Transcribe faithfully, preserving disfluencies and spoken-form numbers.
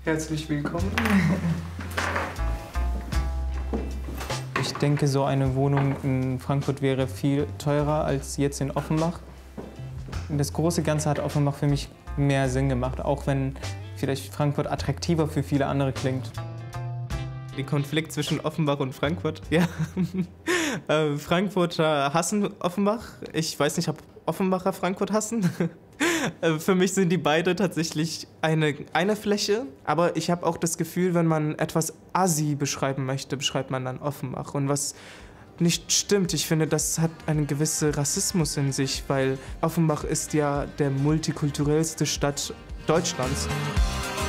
Herzlich willkommen. Ich denke, so eine Wohnung in Frankfurt wäre viel teurer als jetzt in Offenbach. Das große Ganze hat Offenbach für mich mehr Sinn gemacht, auch wenn vielleicht Frankfurt attraktiver für viele andere klingt. Der Konflikt zwischen Offenbach und Frankfurt, ja. äh, Frankfurter hassen Offenbach. Ich weiß nicht, ob Offenbacher Frankfurt hassen. äh, für mich sind die beide tatsächlich eine, eine Fläche. Aber ich habe auch das Gefühl, wenn man etwas assi beschreiben möchte, beschreibt man dann Offenbach. Und was nicht stimmt, ich finde, das hat einen gewissen Rassismus in sich, weil Offenbach ist ja der multikulturellste Stadt Deutschlands.